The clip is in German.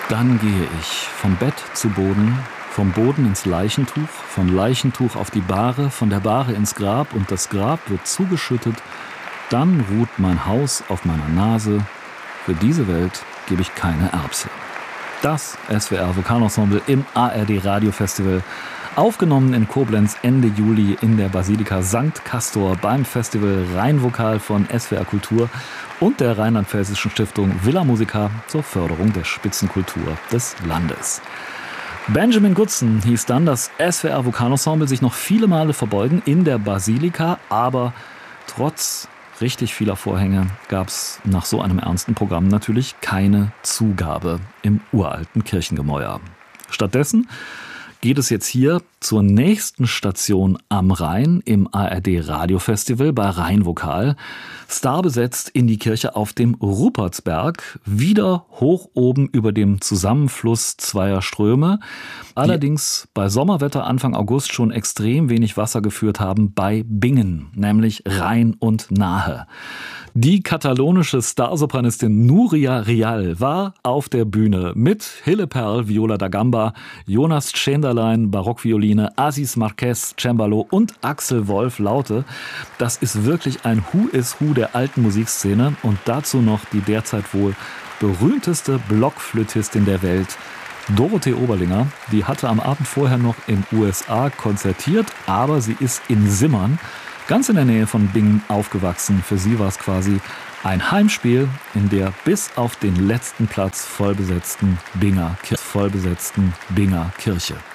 Dann gehe ich vom Bett zu Boden, vom Boden ins Leichentuch, vom Leichentuch auf die Bahre, von der Bahre ins Grab und das Grab wird zugeschüttet. Dann ruht mein Haus auf meiner Nase. Für diese Welt gebe ich keine Erbse. Das SWR Vokalensemble im ARD Radiofestival. Aufgenommen in Koblenz Ende Juli in der Basilika St. Castor beim Festival Rheinvokal von SWR Kultur und der Rheinland-Pfälzischen Stiftung Villa Musica zur Förderung der Spitzenkultur des Landes. Benjamin Goodson hieß dann das SWR Vokalensemble sich noch viele Male verbeugen in der Basilika, aber trotz richtig vieler Vorhänge gab es nach so einem ernsten Programm natürlich keine Zugabe im uralten Kirchengemäuer. Stattdessen geht es jetzt hier zur nächsten Station am Rhein im ARD Radiofestival bei Rheinvokal. Starbesetzt in die Kirche auf dem Rupertsberg, wieder hoch oben über dem Zusammenfluss zweier Ströme. Allerdings bei Sommerwetter Anfang August schon extrem wenig Wasser geführt haben bei Bingen, nämlich Rhein und Nahe. Die katalonische Starsopranistin Núria Rial war auf der Bühne mit Hille Perl, Viola da Gamba, Jonas Schenderlein, Barockvioline, Aziz Marquez, Cembalo und Axel Wolf, Laute. Das ist wirklich ein Who is Who der alten Musikszene und dazu noch die derzeit wohl berühmteste Blockflötistin der Welt, Dorothee Oberlinger. Die hatte am Abend vorher noch in USA konzertiert, aber sie ist in Simmern, ganz in der Nähe von Bingen, aufgewachsen. Für sie war es quasi ein Heimspiel in der bis auf den letzten Platz vollbesetzten Binger Kirche.